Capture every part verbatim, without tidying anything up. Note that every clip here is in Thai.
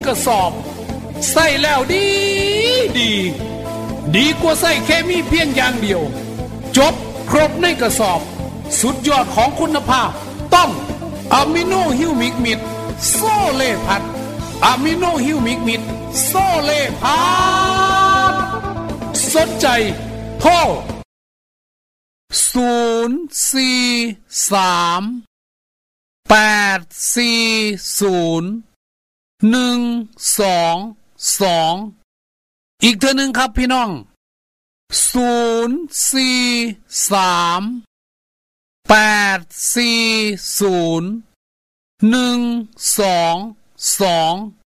กระสอบใส่แล้วดีดีดีกว่าใส่เคมีเพียงอย่างเดียวจบครบในกระสอบสุดยอดของคุณภาพต้องอะมิโนฮิวมิกมิดโซเลพัดอะมิโนฮิวมิกมิดโซเลพัดสนใจโทรศูนย์สี่สามแปดสี่ศูนย์หนึ่งสองสองอีกเท่านึงครับพี่น้องศูนย์สี่สามแปดสี่ศูนย์หนึ่งสองสอง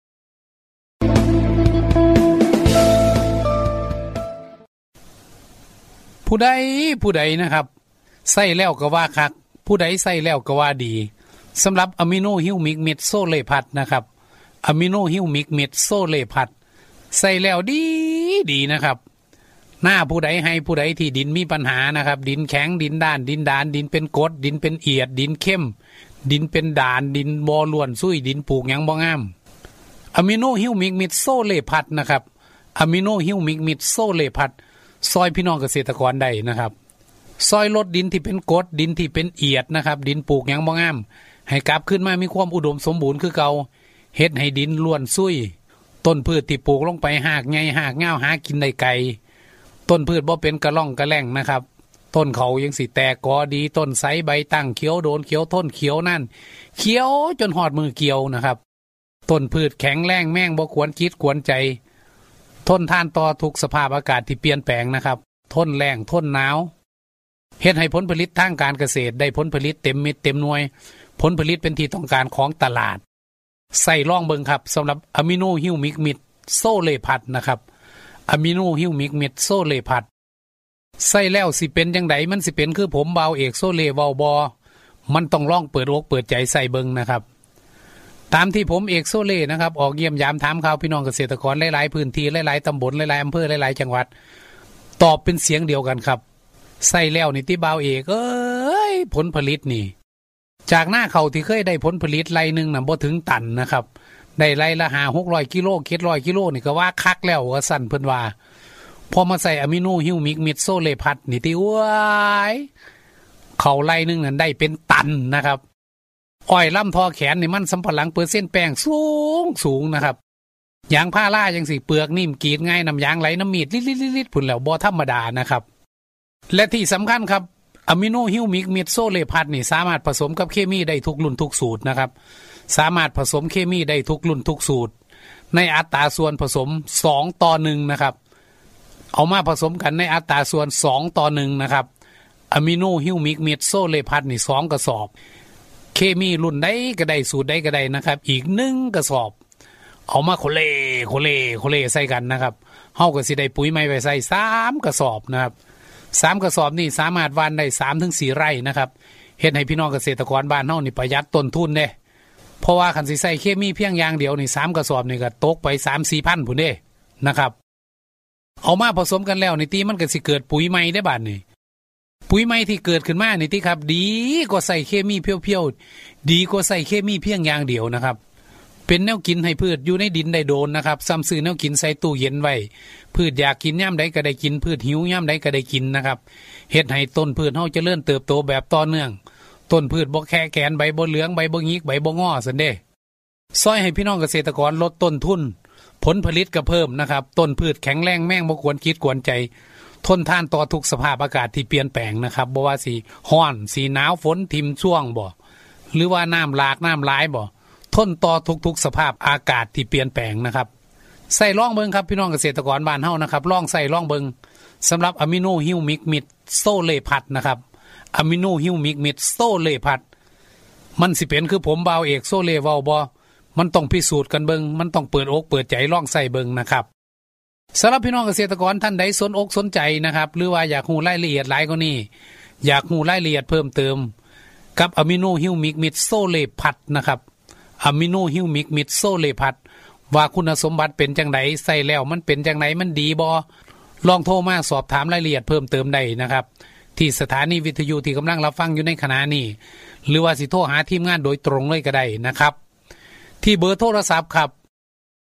ผู้ใดผู้ใดนะครับใส่แล้วก็ว่าคักผู้ใดใส่แล้วก็ว่าดีสำหรับอะมิโนฮิวมิกมิดโซเลพัดนะครับอะมิโนฮิวมิกมิดโซเลพัดใส่แล้วดีดีนะครับหน้าผู้ใดให้ผู้ใดที่ดินมีปัญหานะครับดินแข็งดินด้านดินดานดินเป็นกรดดินเป็นเอียดดินเข้มดินเป็นด่านดินบ่ล้วนซุยดินปลูกหยังบ่งามอะมิโนฮิวมิกมิดโซเลพัดนะครับอะมิโนฮิวมิกมิดโซเลพัดซอยพี่น้องเกษตรกรได้นะครับซอยลดดินที่เป็นกรดดินที่เป็นเอียดนะครับดินปลูกหยังบ่งามให้กลับขึ้นมามีความอุดมสมบูรณ์คือเก่าเฮ็ดให้ดินล้วนซุยต้นพืชที่ปลูกลงไปหากใหญ่หากยาวหากินได้ไกลต้นพืชบ่เป็นกระล่องกระแล่งนะครับต้นเขายังสิแตกกอดีต้นไสใบตั้งเขียวโดนเขียวต้นเขียวนั่นเขียวจนหอดมือเกี่ยวนะครับต้นพืชแข็งแรงแม่งบ่ควรคิดควรใจทนทานต่อทุกสภาพอากาศที่เปลี่ยนแปลงนะครับทนแรงทนหนาวเฮ็ดให้ผลผลิตทางการเกษตรได้ผลผลิตเต็มเม็ดเต็มหน่วยผลผลิตเป็นที่ต้องการของตลาดใส่ล่องเบิงครับสำหรับอะมิโนฮิวมิกมิดโซเลพัดนะครับอะมิโนฮิวมิกมิดโซเลพัดใส่แล้วสิเป็นจังไดมันสิเป็นคือผมเบาเอกโซเลเว้าบ่มันต้องลองเปิดอกเปิดใจใส่เบิงนะครับตามที่ผมเอกโซเล่นะครับออกเยี่ยมยามถามข่าวพี่น้องเกษตรกรหลายๆพื้นที่หลายๆตำบลหลายๆอำเภอหลายๆจังหวัดตอบเป็นเสียงเดียวกันครับใส่แล้วนี่ที่เบาเอกเอ้ยผลผลิตนี่จากหน้าเขาที่เคยได้ผลผลิตไรนึงน่ะบ่ถึงตันนะครับได้ไรละห้า หกร้อยกิโลเจ็ดร้อยกิโลนี่ก็ว่าคักแล้วว่าสั่นเพิ่นว่าพอมาใส่อะมิโนฮิวมิกมิดโซเลพัดนี่ติว้ายเขาไรนึงนั่นได้เป็นตันนะครับอ้อยลำทอแขนนี่มันสำปะหลังเปอร์เซ็นต์แป้งสูงสูงนะครับยางผ้าล่าจังสิเปลือกนิ่มกรีดง่ายน้ำยางไหลน้ำมีดลิดๆๆๆพุ่นแล้วบ่ธรรมดานะครับและที่สำคัญครับอะมิโนฮิวมิกมิดโซเลพัดนี่สามารถผสมกับเคมีได้ทุกรุ่นทุกสูตรนะครับสามารถผสมเคมีได้ทุกรุ่นทุกสูตรในอัตราส่วนผสมสองต่อหนึ่งนะครับเอามาผสมกันในอัตราส่วนสองต่อหนึ่งนะครับอะมิโนฮิวมิกมิดโซเลพัดนี่สองกระสอบเคมีรุ่นใดก็ได้สูตรใดก็ได้นะครับอีกหนึ่งกระสอบเอามาโคเลโคเลโคเลใส่กันนะครับเฮาก็สิได้ปุ๋ยใหม่ไปใส่สามกระสอบนะครับสามกระสอบนี่สามารถหว่านได้ สามถึงสี่ ไร่นะครับเฮ็ดให้พี่น้องเกษตรกรบ้านเฮานี่ประหยัดต้นทุนเด้เพราะว่าคันสิใส่เคมีเพียงอย่างเดียวนี่สามกระสอบนี่ก็ตกไป สามถึงสี่พัน พุ่นเด้นะครับเอามาผสมกันแล้วนี่ติมันก็สิเกิดปุ๋ยใหม่ได้บาดนี้ปุ๋ยใหม่ที่เกิดขึ้นมานี่ติครับดีกว่าใส่เคมีเพียวๆดีกว่าใส่เคมีเพียงอย่างเดียวนะครับเป็นแนวกินให้พืชอยู่ในดินได้โดนนะครับซ้ำซื้อแนวกินใส่ตู้เย็นไว้พืชอยากกินย่ำใดก็ได้กินพืชหิวย่ำใดก็ได้กินนะครับเฮ็ดให้ต้นพืชเฮาเจริญเติบโตแบบต่อเนื่องต้นพืชบ่แค่แกนใบบ่เหลืองใบบ่หงิกใบบ่งอซั่นเด้ซอยให้พี่น้องเกษตรกรลดต้นทุนผลผลิตก็เพิ่มนะครับต้นพืชแข็งแรงแม่งบ่ควรคิดกวนใจทนทานต่อทุกสภาพอากาศที่เปลี่ยนแปลงนะครับบ่ว่าสิร้อนสิหนาวฝนทิ่มช่วงบ่หรือว่าน้ำหลากน้ำหลายบ่ทนต่อทุกๆสภาพอากาศที่เปลี่ยนแปลงนะครับใส่ล่องเบิงครับพี่น้องเกษตรกรบ้านเฮานะครับล่องใส่ล่องเบิงสำหรับอะมิโนฮิวมิกมิดโซเลพัดนะครับอะมิโนฮิวมิกมิดโซเลพัดมันสิเป็นคือผมเบาเอกโซเลเว้าบ่มันต้องพิสูจน์กันเบิงมันต้องเปิดอกเปิดใจล่องใส่เบิงนะครับสำหรับพี่น้องเกษตรกรท่านใดสนอกสนใจนะครับหรือว่าอยากรู้รายละเอียดหลายกว่านี้อยากรู้รายละเอียดเพิ่มเติมกับอะมิโนฮิวมิกมิดโซเลพัดนะครับอะมิโนฮิวมิกมิดโซเลพัดว่าคุณสมบัติเป็นจังไดใส่แล้วมันเป็นจังไดมันดีบ่ลองโทรมาสอบถามรายละเอียดเพิ่มเติมได้นะครับที่สถานีวิทยุที่กำลังรับฟังอยู่ในขณะนี้หรือว่าสิโทรหาทีมงานโดยตรงเลยก็ได้นะครับที่เบอร์โทรศัพท์ครับ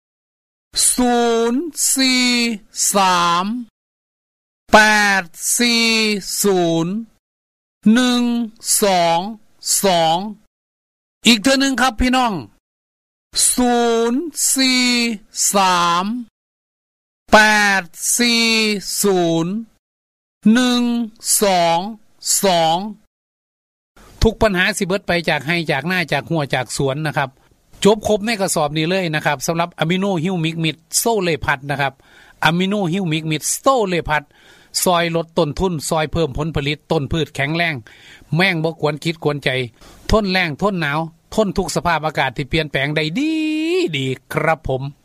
ศูนย์สี่สามแปดสี่ศูนย์หนึ่งสองสองอีกเท่านึงครับพี่น้องศูนย์สี่สามแปดสี่ศูนย์หนึ่งสองสองทุกปัญหาสิเบิดไปจากให้จากหน้าจากหัวจากสวนนะครับจบครบในกระสอบนี้เลยนะครับสำหรับอะมิโนฮิวมิกมิดโซเลพัดนะครับอะมิโนฮิวมิกมิดโซเลพัดซอยลดต้นทุนซอยเพิ่มผลผลิตต้นพืชแข็งแรงแม่งบ่กวนคิดกวนใจทนแรงทนหนาวทนทุกสภาพอากาศที่เปลี่ยนแปลงได้ดีดีครับผม